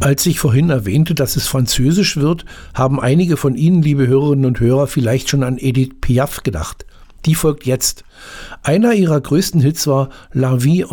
Als ich vorhin erwähnte, dass es französisch wird, haben einige von Ihnen, liebe Hörerinnen und Hörer, vielleicht schon an Edith Piaf gedacht. Die folgt jetzt. Einer ihrer größten Hits war La Vie